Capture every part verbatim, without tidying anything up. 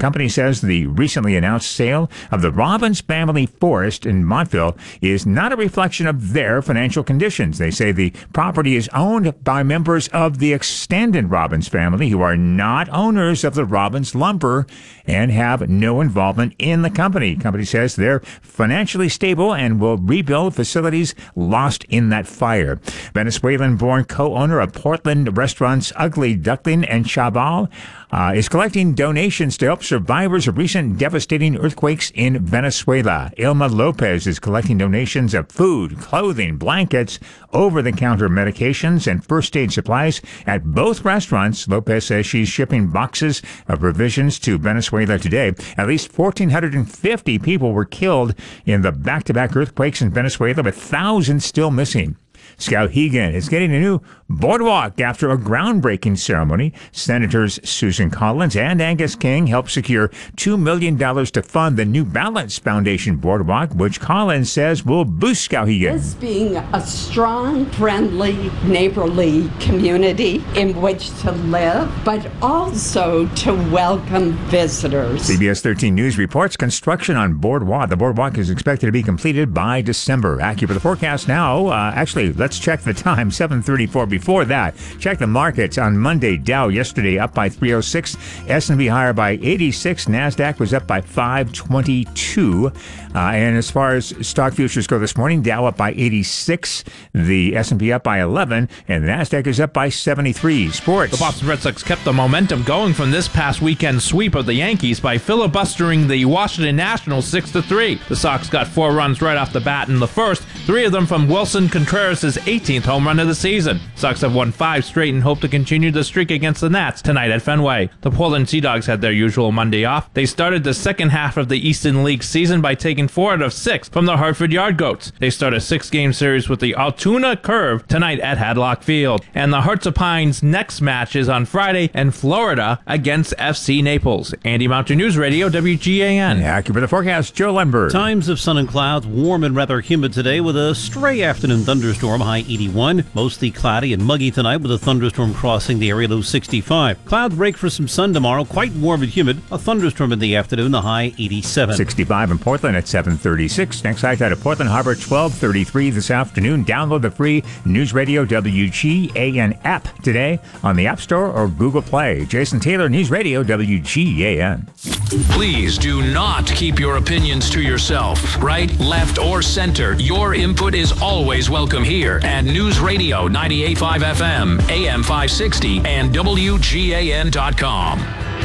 company says the recently announced sale of the Robbins family forest in Montville is not a reflection of their financial conditions. They say the property is owned by members of the extended Robbins family who are not owners of the Robbins lumber and have no involvement in the company. The company says they're financially stable and will rebuild facilities lost in that fire. Venezuelan-born co-owner of Portland restaurants Ugly Duckling and Chaval uh, is collecting donations to help survivors of recent devastating earthquakes in Venezuela. Ilma Lopez is collecting donations of food, clothing, blankets, over-the-counter medications, and first aid supplies at both restaurants. Lopez says she's shipping boxes of provisions to Venezuela today. At least one thousand four hundred fifty people were killed in the back-to-back earthquakes in Venezuela, with thousands still missing. Skowhegan is getting a new boardwalk after a groundbreaking ceremony. Senators Susan Collins and Angus King helped secure two million dollars to fund the New Balance Foundation boardwalk, which Collins says will boost Skowhegan. This being a strong, friendly, neighborly community in which to live, but also to welcome visitors. C B S thirteen News reports construction on boardwalk. The boardwalk is expected to be completed by December. Accurate for the forecast now. Uh, actually, let's check the time, seven thirty-four. Before that, check the markets on Monday. Dow yesterday up by three oh six, S and P higher by eighty-six, NASDAQ was up by five twenty-two. Uh, and as far as stock futures go this morning, Dow up by eighty-six, the S and P up by eleven, and the NASDAQ is up by seventy-three. Sports. The Boston Red Sox kept the momentum going from this past weekend's sweep of the Yankees by filibustering the Washington Nationals six to three. The Sox got four runs right off the bat in the first, three of them from Wilson Contreras' eighteenth home run of the season. Sox have won five straight and hope to continue the streak against the Nats tonight at Fenway. The Portland Sea Dogs had their usual Monday off. They started the second half of the Eastern League season by taking four out of six from the Hartford Yard Goats. They start a six-game series with the Altoona Curve tonight at Hadlock Field. And the Hearts of Pine's next match is on Friday in Florida against F C Naples. Andy Mountain News Radio, W G A N. Accurate for the forecast, Joe Lundberg. Times of sun and clouds, warm and rather humid today with a stray afternoon thunderstorm, high eighty-one. Mostly cloudy and muggy tonight with a thunderstorm crossing the area, low sixty-five. Cloud break for some sun tomorrow, quite warm and humid. A thunderstorm in the afternoon, the high eighty-seven. sixty-five in Portland at seven thirty-six. Next high tide at Portland Harbor, twelve thirty-three this afternoon. Download the free News Radio W G A N app today on the App Store or Google Play. Jason Taylor, News Radio W G A N. Please do not keep your opinions to yourself. Right, left, or center. Your input is always welcome here at News Radio ninety-eight point five F M, A M five sixty, and W G A N dot com.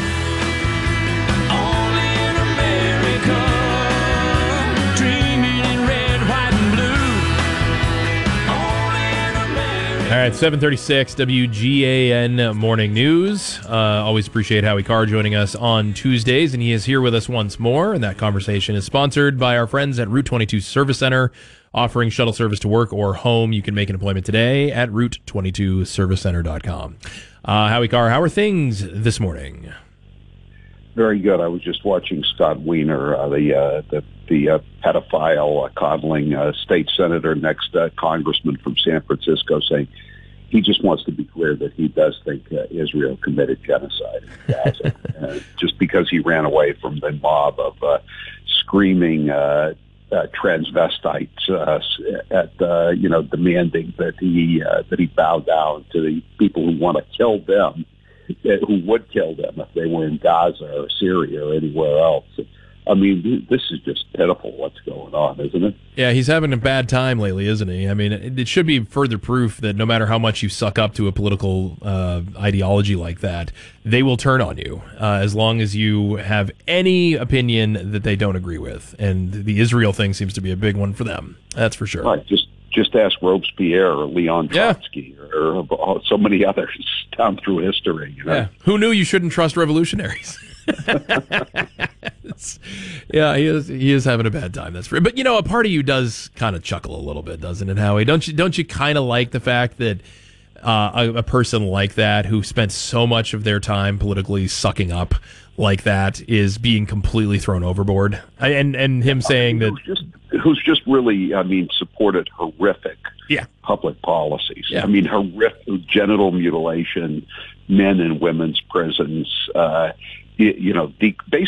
Only in America, dreaming in red, white, and blue. Only in America. All right, seven thirty-six, W G A N Morning News. Uh, always appreciate Howie Carr joining us on Tuesdays, and he is here with us once more, and that conversation is sponsored by our friends at Route twenty-two Service Center, offering shuttle service to work or home. You can make an appointment today at route twenty-two service center dot com. Uh, Howie Carr, how are things this morning? Very good. I was just watching Scott Wiener, uh, the uh, the, the uh, pedophile uh, coddling uh, state senator, next uh, congressman from San Francisco, saying he just wants to be clear that he does think uh, Israel committed genocide in Gaza, uh, just because he ran away from the mob of uh, screaming Uh, Uh, transvestites uh, at uh, you know demanding that he uh, that he bow down to the people who want to kill them, uh, who would kill them if they were in Gaza or Syria or anywhere else. I mean, this is just pitiful what's going on, isn't it? Yeah, he's having a bad time lately, isn't he? I mean, it, it should be further proof that no matter how much you suck up to a political uh, ideology like that, they will turn on you uh, as long as you have any opinion that they don't agree with. And the Israel thing seems to be a big one for them. That's for sure. Right. Just just ask Robespierre or Leon Trotsky yeah. or, or so many others down through history. You know? Yeah. Who knew you shouldn't trust revolutionaries? yeah, he is. He is having a bad time. That's for, but you know, a part of you does kind of chuckle a little bit, doesn't it, Howie? Don't you? Don't you kind of like the fact that uh, a, a person like that, who spent so much of their time politically sucking up like that, is being completely thrown overboard? And and him saying that who's just, who's just really, I mean, supported horrific yeah. public policies. Yeah. I mean, horrific genital mutilation, men in women's prisons. Uh, you, you know, the,